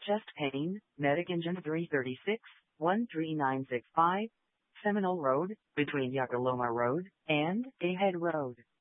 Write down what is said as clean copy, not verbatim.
Chest pain, medic engine 336, 13965, Seminole Road, between Yakaloma Road and Gayhead Road.